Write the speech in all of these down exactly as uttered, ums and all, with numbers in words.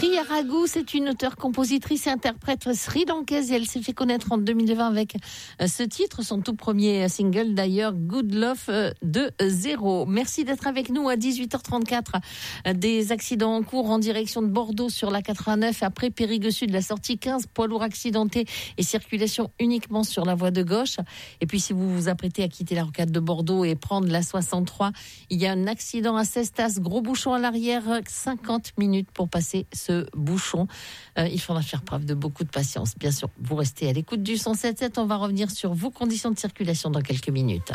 Priya Raghu, c'est une auteure-compositrice et interprète sri-lankaise et elle s'est fait connaître en deux mille vingt avec ce titre, son tout premier single d'ailleurs, Good Love de Zéro. Merci d'être avec nous à dix-huit heures trente-quatre. Des accidents en cours en direction de Bordeaux sur la quatre-vingt-neuf après Périgueux Sud, la sortie quinze, poids lourds accidentés et circulation uniquement sur la voie de gauche. Et puis si vous vous apprêtez à quitter la rocade de Bordeaux et prendre la soixante-trois, il y a un accident à Cestas, gros bouchon à l'arrière, cinquante minutes pour passer ce bouchon. Euh, il faudra faire preuve de beaucoup de patience. Bien sûr, vous restez à l'écoute du cent sept sept. On va revenir sur vos conditions de circulation dans quelques minutes.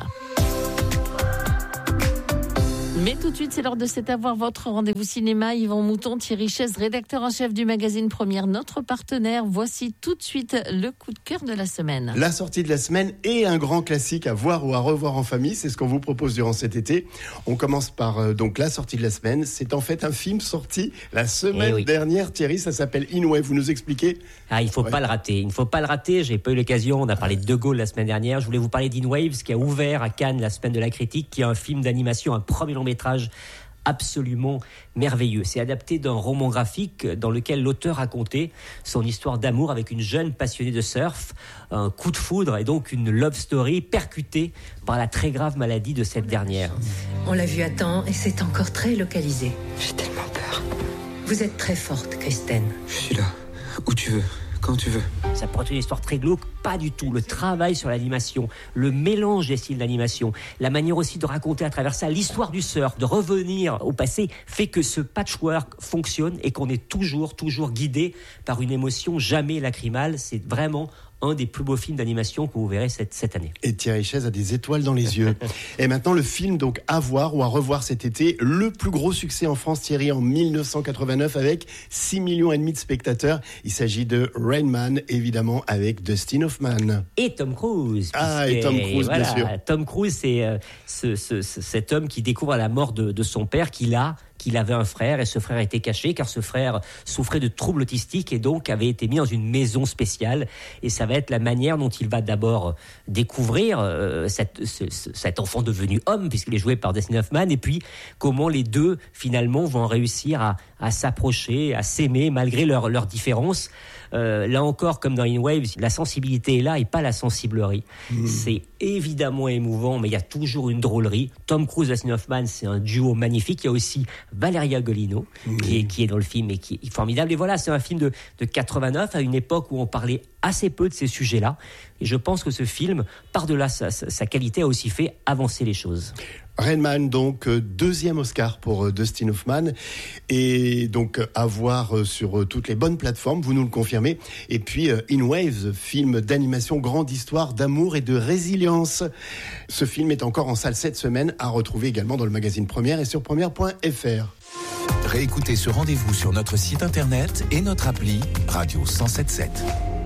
Mais tout de suite, c'est l'heure de C'est à voir votre rendez-vous cinéma. Yvan Mouton, Thierry Chaise, rédacteur en chef du magazine Première, notre partenaire. Voici tout de suite le coup de cœur de la semaine. La sortie de la semaine et un grand classique à voir ou à revoir en famille, c'est ce qu'on vous propose durant cet été. On commence par euh, donc la sortie de la semaine. C'est en fait un film sorti la semaine eh oui. dernière. Thierry, ça s'appelle In Way. Vous nous expliquez ? Ah, il ne faut ouais. pas le rater. Il ne faut pas le rater. J'ai pas eu l'occasion. On a parlé de De Gaulle la semaine dernière. Je voulais vous parler d'In Waves, qui a ouvert à Cannes la semaine de la critique, qui est un film d'animation, un premier long métrage absolument merveilleux. C'est adapté d'un roman graphique dans lequel l'auteur racontait son histoire d'amour avec une jeune passionnée de surf, un coup de foudre et donc une love story percutée par la très grave maladie de cette dernière. On l'a vu à temps et c'est encore très localisé. J'ai tellement peur. Vous êtes très forte, Kristen. Je suis là, où tu veux, quand tu veux. Ça pourrait être une histoire très glauque, pas du tout. Le travail sur l'animation, le mélange des styles d'animation, la manière aussi de raconter à travers ça l'histoire du surf, de revenir au passé, fait que ce patchwork fonctionne et qu'on est toujours, toujours guidé par une émotion jamais lacrymale. C'est vraiment un des plus beaux films d'animation que vous verrez cette, cette année. Et Thierry Chaise a des étoiles dans les yeux. Et maintenant, le film donc à voir ou à revoir cet été, le plus gros succès en France, Thierry, en dix-neuf cent quatre-vingt-neuf avec six millions et demi de spectateurs. Il s'agit de Rain Man, évidemment, avec Dustin Hoffman. Et Tom Cruise. Ah, et Tom Cruise, voilà, bien sûr. Tom Cruise, c'est euh, ce, ce, ce, cet homme qui découvre à la mort de, de son père qu'il a qu'il avait un frère et ce frère était caché car ce frère souffrait de troubles autistiques et donc avait été mis dans une maison spéciale et ça va être la manière dont il va d'abord découvrir euh, cette, ce, cet enfant devenu homme puisqu'il est joué par Dustin Hoffman et puis comment les deux finalement vont réussir à, à s'approcher, à s'aimer malgré leurs leur différences. Euh, là encore, comme dans In Waves, la sensibilité est là et pas la sensiblerie. Mmh. C'est évidemment émouvant, mais il y a toujours une drôlerie. Tom Cruise et Dustin Hoffman, c'est un duo magnifique. Il y a aussi Valeria Golino mmh. qui, est, qui est dans le film et qui est formidable. Et voilà, c'est un film de, de quatre-vingt-neuf, à une époque où on parlait assez peu de ces sujets-là. Et je pense que ce film, par-delà sa, sa, sa qualité, a aussi fait avancer les choses. Rain Man, donc deuxième Oscar pour Dustin Hoffman et donc à voir sur toutes les bonnes plateformes, vous nous le confirmez. Et puis In Waves, film d'animation, grande histoire d'amour et de résilience. Ce film est encore en salle cette semaine, à retrouver également dans le magazine Première et sur première point f r. Réécoutez ce rendez-vous sur notre site internet et notre appli Radio cent sept sept.